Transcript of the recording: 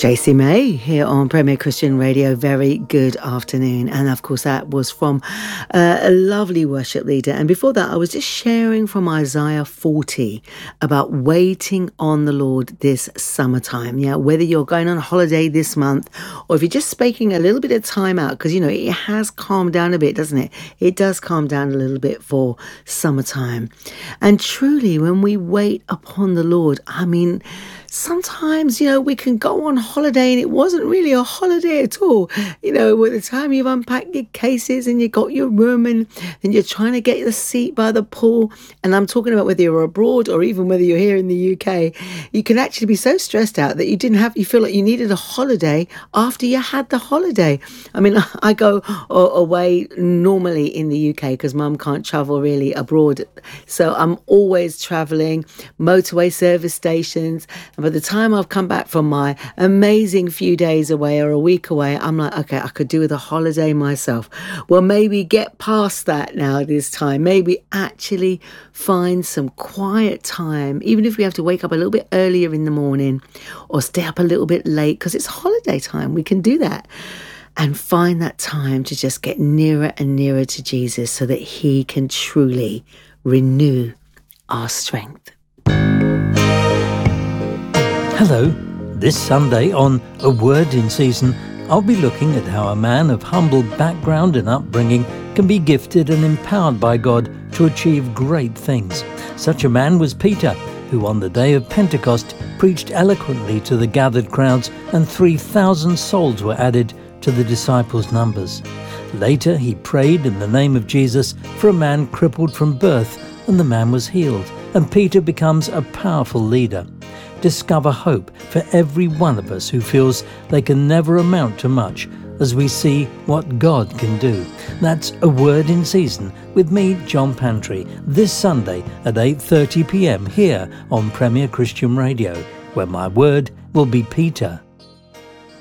JC May here on Premier Christian Radio. Very good afternoon. And of course, that was from a lovely worship leader. And before that, I was just sharing from Isaiah 40 about waiting on the Lord this summertime. Yeah, whether you're going on holiday this month or if you're just taking a little bit of time out, because, you know, it has calmed down a bit, doesn't it? It does calm down a little bit for summertime. And truly, when we wait upon the Lord, I mean, sometimes, you know, we can go on holiday and it wasn't really a holiday at all. You know, by the time you've unpacked your cases and you got your room and you're trying to get the seat by the pool, and I'm talking about whether you're abroad or even whether you're here in the UK, you can actually be so stressed out that you feel like you needed a holiday after you had the holiday. I mean, I go away normally in the UK because mum can't travel really abroad. So I'm always traveling, motorway service stations. And by the time I've come back from my amazing few days away or a week away, I'm like, okay, I could do with a holiday myself. Well, maybe get past that now this time. Maybe actually find some quiet time, even if we have to wake up a little bit earlier in the morning or stay up a little bit late because it's holiday time. We can do that. And find that time to just get nearer and nearer to Jesus so that he can truly renew our strength. Hello. This Sunday on A Word in Season, I'll be looking at how a man of humble background and upbringing can be gifted and empowered by God to achieve great things. Such a man was Peter, who on the day of Pentecost preached eloquently to the gathered crowds, and 3,000 souls were added to the disciples' numbers. Later he prayed in the name of Jesus for a man crippled from birth, and the man was healed, and Peter becomes a powerful leader. Discover hope for every one of us who feels they can never amount to much as we see what God can do. That's A Word in Season with me, John Pantry, this Sunday at 8:30 p.m. here on Premier Christian Radio, where my word will be Peter.